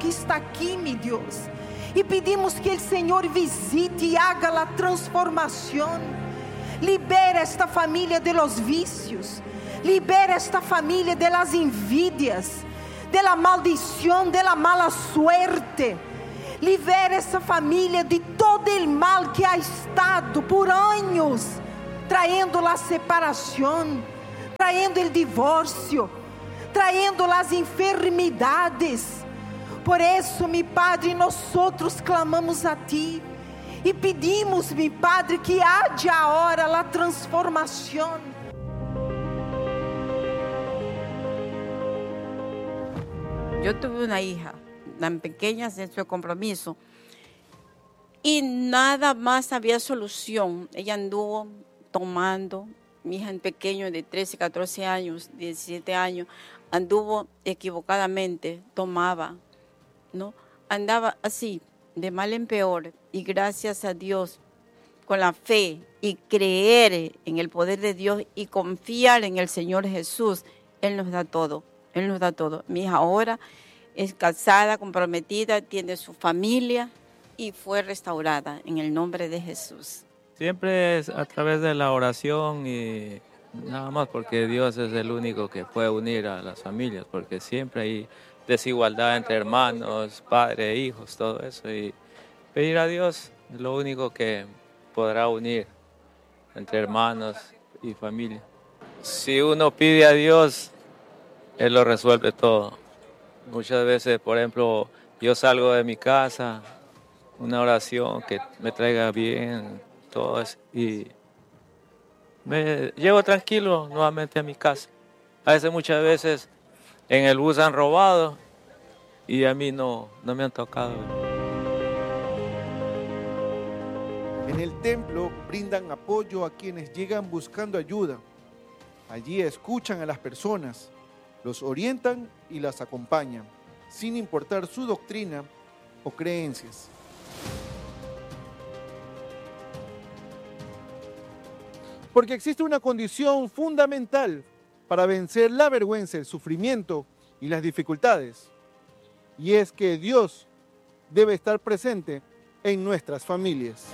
que está aquí, mi Dios. Y pedimos que el Señor visite y haga la transformación. Libera esta familia de los vicios. Libera esta familia de las envidias, de la maldición, de la mala suerte. Libera essa família de todo o mal que ha estado por anos, trayendo a separação, trayendo o divórcio, trayendo as enfermidades. Por isso, mi Padre, nós clamamos a Ti e pedimos, mi Padre, que haja agora a transformação. Yo tuve una hija tan pequeña, sin su compromiso, y nada más había solución. Ella anduvo tomando, mi hija en pequeño de 13, 14 años, 17 años, anduvo equivocadamente, tomaba, ¿no? Andaba así, de mal en peor, y gracias a Dios, con la fe y creer en el poder de Dios y confiar en el Señor Jesús, Él nos da todo, Él nos da todo. Mi hija ahora es casada, comprometida, tiene su familia y fue restaurada en el nombre de Jesús. Siempre es a través de la oración y nada más, porque Dios es el único que puede unir a las familias, porque siempre hay desigualdad entre hermanos, padres, hijos, todo eso, y pedir a Dios es lo único que podrá unir entre hermanos y familia. Si uno pide a Dios, Él lo resuelve todo. Muchas veces, por ejemplo, yo salgo de mi casa, una oración que me traiga bien, todo eso, y me llevo tranquilo nuevamente a mi casa. A veces, muchas veces, en el bus han robado y a mí no me han tocado. En el templo brindan apoyo a quienes llegan buscando ayuda. Allí escuchan a las personas, los orientan y las acompañan, sin importar su doctrina o creencias. Porque existe una condición fundamental para vencer la vergüenza, el sufrimiento y las dificultades, y es que Dios debe estar presente en nuestras familias.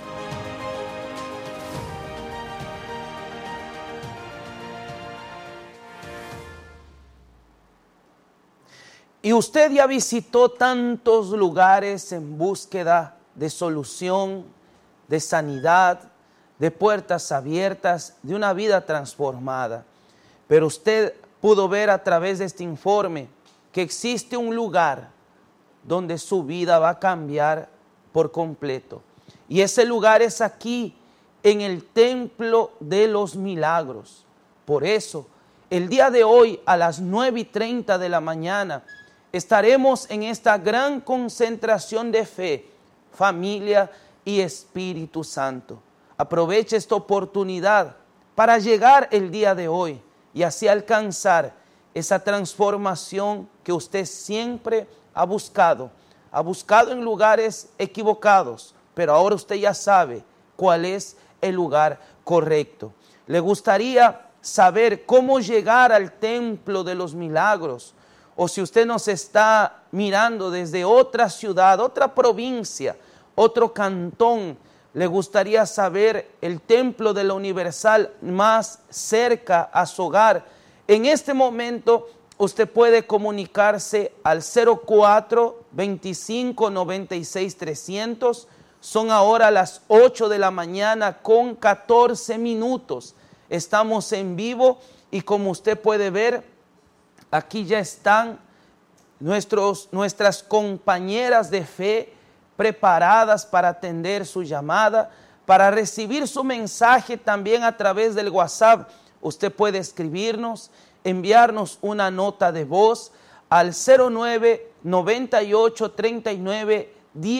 Y usted ya visitó tantos lugares en búsqueda de solución, de sanidad, de puertas abiertas, de una vida transformada. Pero usted pudo ver a través de este informe que existe un lugar donde su vida va a cambiar por completo. Y ese lugar es aquí, en el Templo de los Milagros. Por eso, el día de hoy a las 9:30 de la mañana, estaremos en esta gran concentración de fe, familia y Espíritu Santo. Aproveche esta oportunidad para llegar el día de hoy y así alcanzar esa transformación que usted siempre ha buscado en lugares equivocados, pero ahora usted ya sabe cuál es el lugar correcto. ¿Le gustaría saber cómo llegar al Templo de los Milagros? O si usted nos está mirando desde otra ciudad, otra provincia, otro cantón, le gustaría saber el templo de la Universal más cerca a su hogar. En este momento usted puede comunicarse al 04 25 96 300. Son ahora las 8 de la mañana con 14 minutos. Estamos en vivo y como usted puede ver, aquí ya están nuestras compañeras de fe preparadas para atender su llamada, para recibir su mensaje también a través del WhatsApp. Usted puede escribirnos, enviarnos una nota de voz al 09 98 39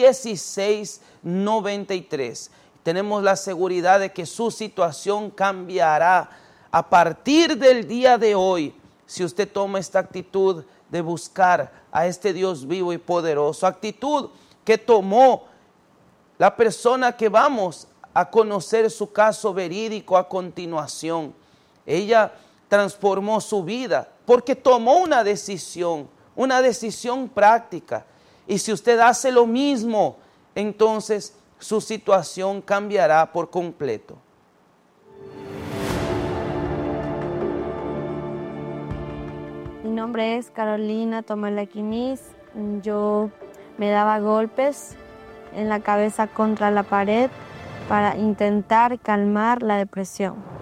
16 93. Tenemos la seguridad de que su situación cambiará a partir del día de hoy. Si usted toma esta actitud de buscar a este Dios vivo y poderoso, actitud que tomó la persona que vamos a conocer su caso verídico a continuación. Ella transformó su vida porque tomó una decisión práctica. Y si usted hace lo mismo, entonces su situación cambiará por completo. Mi nombre es Carolina Tomalaquiniz. Yo me daba golpes en la cabeza contra la pared para intentar calmar la depresión.